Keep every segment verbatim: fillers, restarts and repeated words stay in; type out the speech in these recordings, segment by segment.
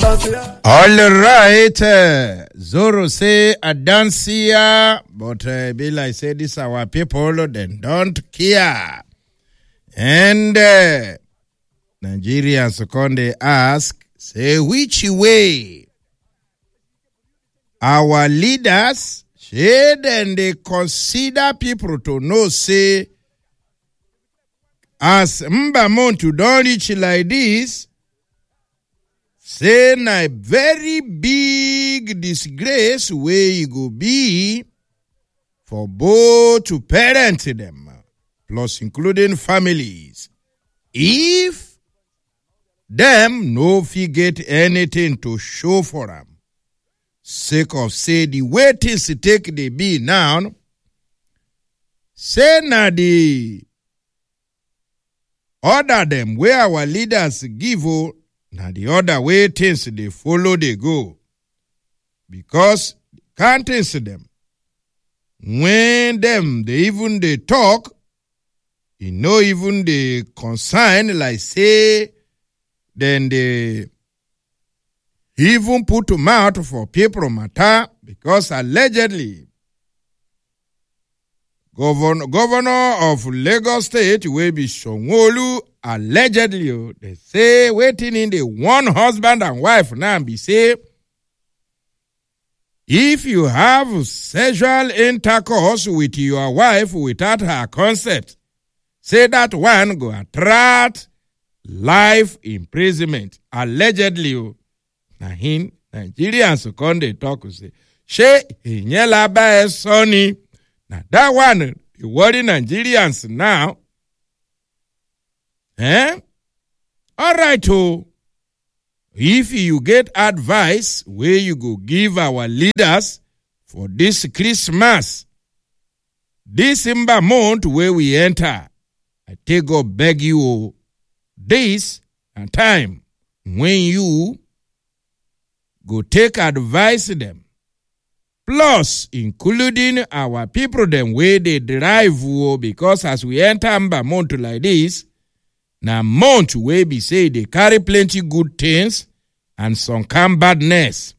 All right, uh, Zoro say a dance here, but uh, Bill, I say this our people, then don't care. And uh, Nigerians Konde ask, say which way our leaders should and they consider people to know, say, as Mbamontu don't reach like this, say na a very big disgrace where you go be for both to parent them, plus including families, if them no fit get anything to show for them. Sake of say the way things take they be now, say na the order them where our leaders give o, now the other way things they follow they go. Because can't answer them. When them they even they talk, you know even they consign like say, then they even put them out for people matter because allegedly governor, governor of Lagos State will be Sanwo-Olu. Allegedly, they say waiting in the one husband and wife now be say, if you have sexual intercourse with your wife without her consent, say that one go attract life imprisonment. Allegedly, na him Nigerians come they talk say, she hinyela ba sonny. Now that one, the worry Nigerians now. Eh? All right, oh. If you get advice where you go give our leaders for this Christmas, December month where we enter, I take go beg you this and time when you go take advice them. Plus, including our people them where they drive, because as we enter Amber month like this, now month where be say they carry plenty good things and some come badness.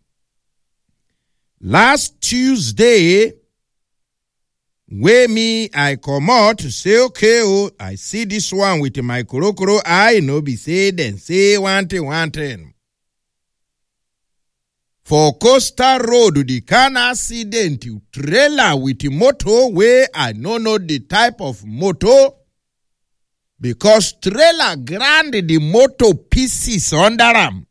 Last Tuesday, where me I come out to say, okay, oh, I see this one with my korokoro eye, no be say then say one thing, one thing. For Coastal Road, the car accident, trailer with the motor where I don't know the type of motor, because trailer grand the motor pieces under them.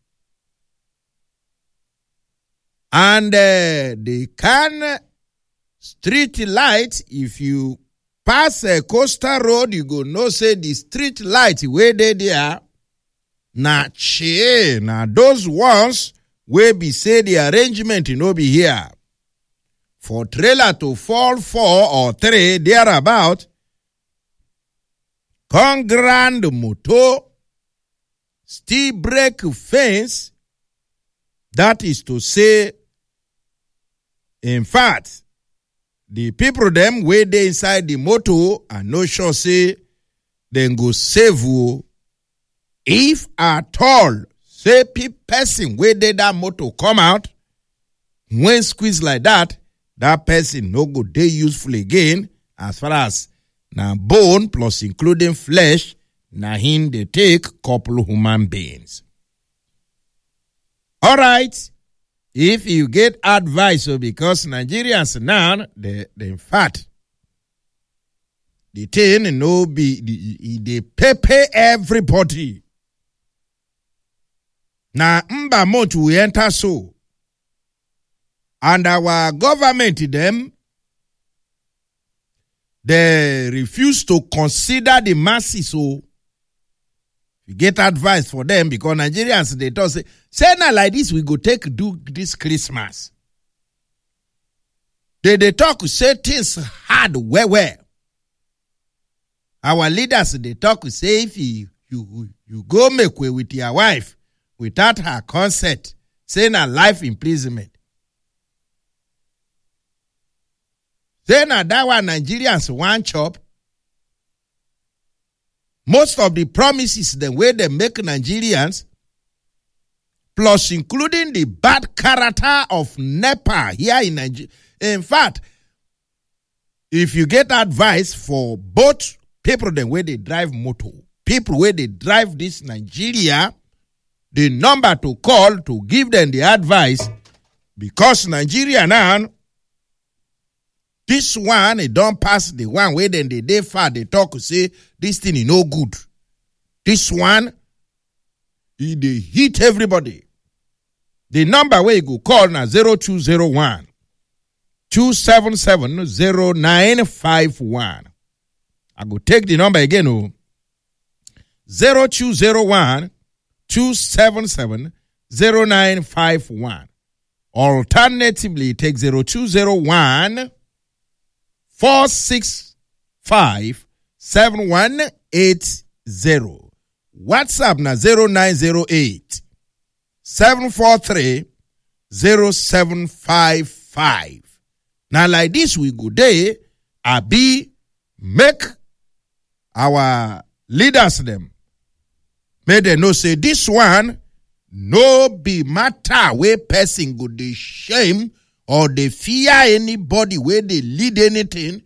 And uh, the can street light, if you pass a Coastal Road, you go know say the street light where they there, na che, na those ones where be say the arrangement you know be here. For trailer to fall four or three, thereabout, con grand motor, still break fence, that is to say, in fact, the people them where they inside the motor and no sure say, then go save you, if at all, say person where they that motor come out, when squeeze like that, that person no go dey useful again as far as na bone plus including flesh, na him they take couple human beings. All right, if you get advice, so because Nigerians now, they, they in fact, the thing no be, the, they pay, pay everybody. Now, mba motu we enter so. And our government, them, they refuse to consider the masses. So, you get advice for them because Nigerians, they don't say, say now like this, we go take do this Christmas. They, they talk, say things hard, where, where. Our leaders, they talk, say if you, you, you go make way with your wife without her consent, say na life imprisonment. Say na that one Nigerians one chop. Most of the promises the way they make Nigerians, plus including the bad character of NEPA here in Nigeria. In fact, if you get advice for both people then where they drive motor, people where they drive this Nigeria, the number to call to give them the advice, because Nigeria now, this one, it don't pass the one where then they day far, they talk to say, this thing is no good. This one, it, they hit everybody. The number where you go call now zero two zero one, two seven seven, zero nine five one. I go take the number again, oh. zero two zero one, two seven seven, zero nine five one. Alternatively, take zero two zero one, four six five, seven one eight zero. WhatsApp na zero nine zero eight, seven four three, zero seven five five. Now like this we go there, Abi make our leaders them. May they know say this one no be matter where person go dey shame or they fear anybody where they lead anything.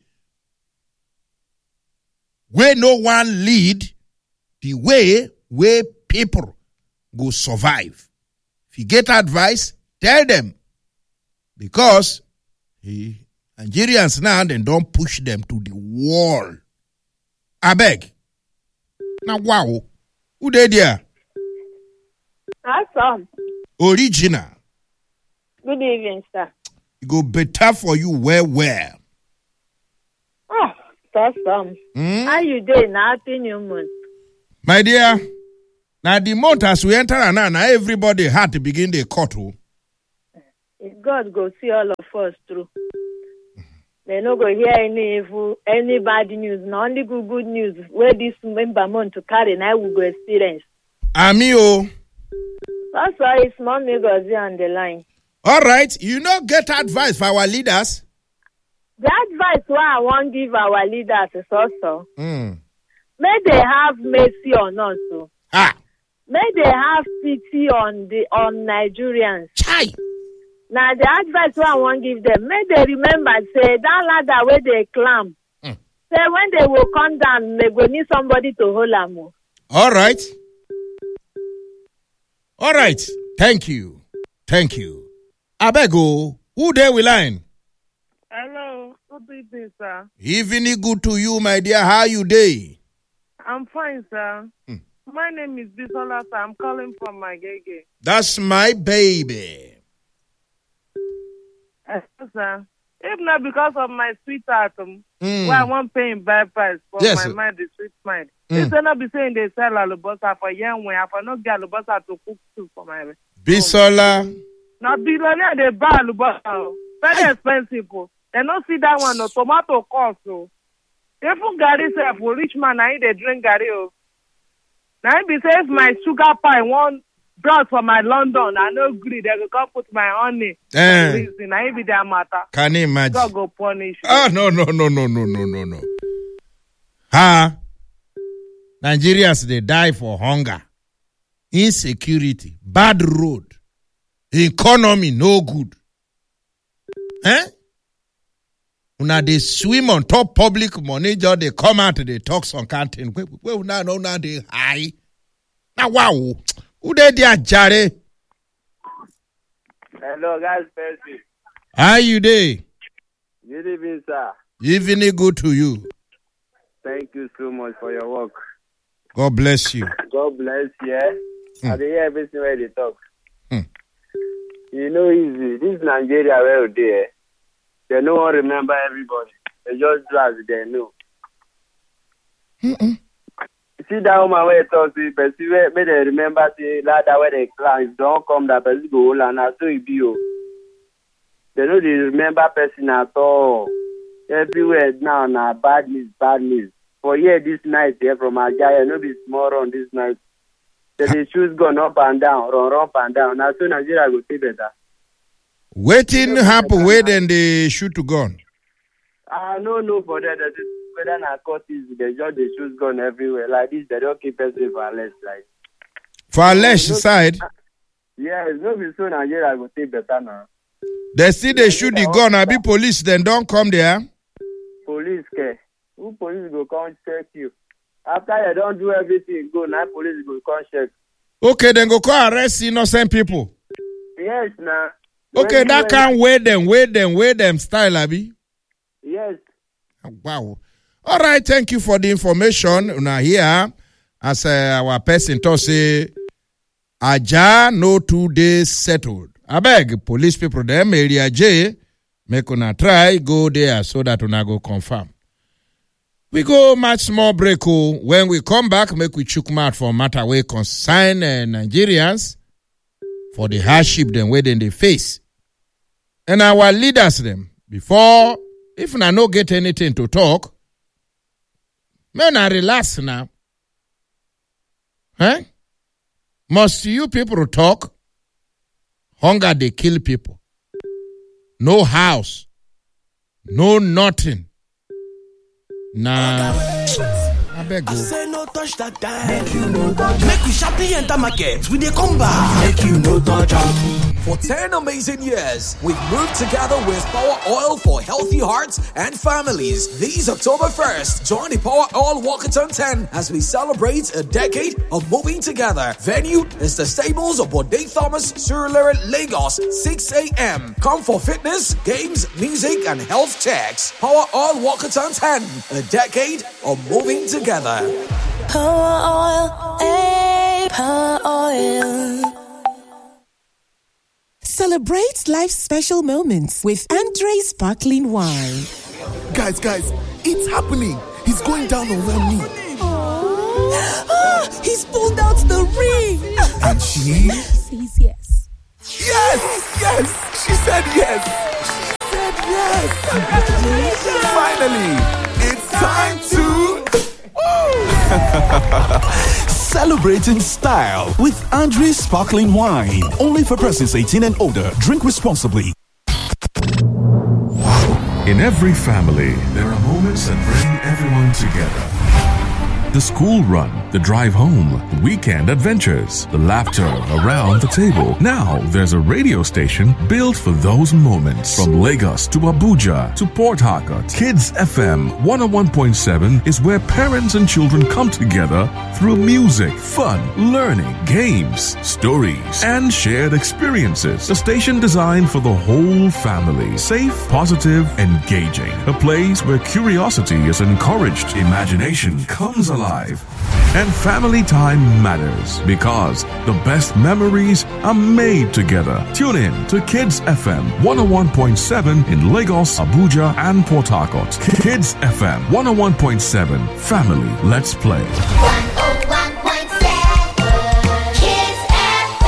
Where no one lead the way where people go survive. If you get advice, tell them. Because the Nigerians now, they don't push them to the wall. I beg. Now, wow. Who they there? Awesome. Original. Good evening, sir. It go better for you well, well. Oh, awesome. Mm? How you doing? Happy New Month. My dear, now the month as we enter and now, now everybody had to begin the cut. If God go see all of us through. They no go hear any evil, any bad news, not only good, good news where this member month to carry now we go experience. Amio. That's why it's mommy goes on the line. All right, you know, get advice for our leaders. The advice what I want give our leaders is also, Mm. may they have mercy on us. So. Ah. May they have pity on the on Nigerians. Chai. Now the advice what I want give them, may they remember say that ladder where they climb. Mm. Say when they will come down, they will need somebody to hold them. All right. All right. Thank you. Thank you. Abego, who there will line? Hello, good evening, sir. Evening good to you, my dear. How you day? I'm fine, sir. Hmm. My name is Bisola, sir. I'm calling from Magege. That's my baby. Yes, sir. If not because of my sweetheart, um, Mm. why I want paying bad price for Yes, my sir. mind, the sweet mind. Mm. Instead of be saying they sell alubosa for young way, I for not get alubosa to cook soup for my Bisola. Now, billionaire, they buy alubosa. Very expensive. Oh. They don't see that one, no tomato cost. Oh. If you Gary self, for rich man, I they drink Gary. Oh. Now, if he says my sugar pie, one brought from my London, I no agree. They will come put my honey. Eh. Reason, I be that matter. Can you imagine? God go punish you. Oh, no, no, no, no, no, no, no, no. Huh? Nigerians, they die for hunger, insecurity, bad road, economy no good. Eh? Una they swim on top public money, just they come out, they talk some canteen. Where una know now they high. Now wow, who they there, Jare? Hello, guys. Percy. How you day? Good evening, sir. Evening good to you. Thank you so much for your work. God bless you. God bless you. Eh? Mm. I dey hear everything where they talk. Mm. You know, easy. This Nigeria where we dey, they no one remember everybody. They just do as they know. Mm-mm. See that woman where talk to Percy, where may they remember say ladder where they climb. If don't come, that Percy go hold and so it be oh. They know they remember person at all. Everywhere now, na bad news, bad news. For here this night, here from Ajaya, no be small run this night. So they choose gun up and down, run, run up and down. Now so Nigeria go see better. Waiting happen where then they shoot to gun. I no know for that. That is whether na court is they just they choose gun everywhere like this. They don't keep person for less like. For our left side. Yes, no be so Nigeria go take better now. They see they shoot the gun, I be police, then don't come there. Police care. Who police go come check you? After you don't do everything, go now police go come check. Okay, then go call arrest innocent people. Yes, now. Okay, When that you- can weigh them, weigh them, weigh them style, Abi. Yes. Wow. All right, thank you for the information. Now here, as uh, our person to say, Aja no two days settled. I beg police people them area J make una try go there so that una go confirm. We go much small break. Oh. When we come back, make we chook mouth for matter we consign uh, Nigerians for the hardship them where they face. And our leaders them before, if na no get anything to talk, may na relax now. Huh? Must you people talk? Hunger they kill people. No house. No nothing. Nah. I beg I you. say no touch that dime. Make you no touch. Make we sharply enter market. We dey come back. Make you no touch am. For ten amazing years, we've moved together with Power Oil for healthy hearts and families. This October first, join the Power Oil Walkathon ten as we celebrate a decade of moving together. Venue is the stables of Bode Thomas, Surulere, Lagos, six a.m. Come for fitness, games, music, and health checks. Power Oil Walkathon ten, a decade of moving together. Power oil, eh, power oil. Celebrate life's special moments with Andre Sparkling Wine. Guys, guys, it's happening. He's going down on one knee. Ah, he's pulled out the ring. And she Says yes. Yes! Yes! She said yes! She said yes! Finally! It's time to... Celebrating style with Andre Sparkling Wine. Only for persons eighteen and older. Drink responsibly. In every family, there are moments that bring everyone together. The school run, the drive home, the weekend adventures, the laughter around the table. Now there's a radio station built for those moments. From Lagos to Abuja to Port Harcourt, Kids F M one oh one point seven is where parents and children come together through music, fun, learning, games, stories, and shared experiences. A station designed for the whole family. Safe, positive, engaging. A place where curiosity is encouraged, imagination comes alive. And family time matters because the best memories are made together. Tune in to Kids F M one oh one point seven in Lagos, Abuja, and Port Harcourt. Kids F M one oh one point seven. Family, let's play. one oh one point seven Kids F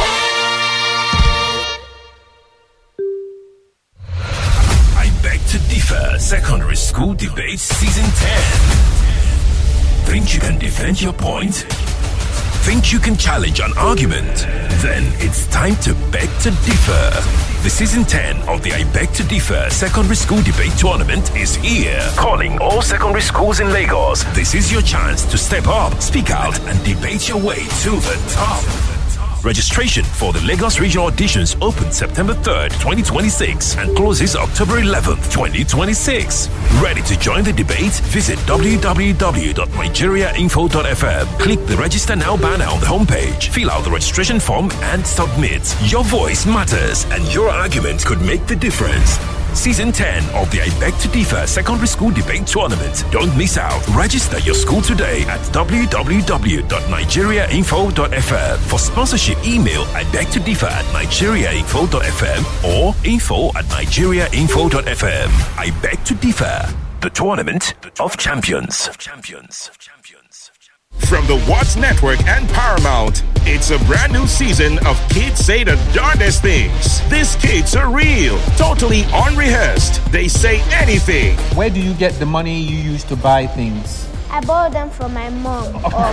M. I beg to differ. Secondary School Debate Season ten. Think you can defend your point? Think you can challenge an argument? Then it's time to beg to differ. The season ten of the I Beg to Differ Secondary School Debate Tournament is here. Calling all secondary schools in Lagos. This is your chance to step up, speak out, and debate your way to the top. Registration for the Lagos Regional Auditions opens September third, twenty twenty-six and closes October eleventh, twenty twenty-six. Ready to join the debate? Visit w w w dot nigeria info dot f m. Click the Register Now banner on the homepage. Fill out the registration form and submit. Your voice matters and your argument could make the difference. Season ten of the I Beg to Differ Secondary School Debate Tournament. Don't miss out. Register your school today at w w w dot nigeria info dot f m. For sponsorship, email I beg to differ at nigeria info dot f m or info at nigeria info dot f m. I Beg to Differ, the tournament of champions. Of champions. Of champions. From the Watts Network and Paramount, it's a brand new season of Kids Say the Darndest Things. These kids are real, totally unrehearsed. They say anything. Where do you get the money you use to buy things? I borrowed them from my mom.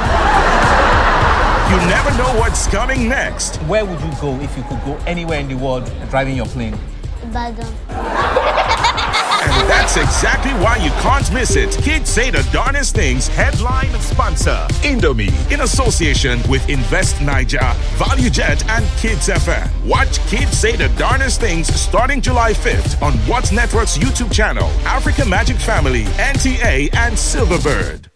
You never know what's coming next. Where would you go if you could go anywhere in the world driving your plane? Ibadan. And that's exactly why you can't miss it. Kids Say the Darnest Things headline sponsor, Indomie, in association with Invest Niger, ValueJet, and Kids F M. Watch Kids Say the Darnest Things starting July fifth on What's Network's YouTube channel, Africa Magic Family, N T A, and Silverbird.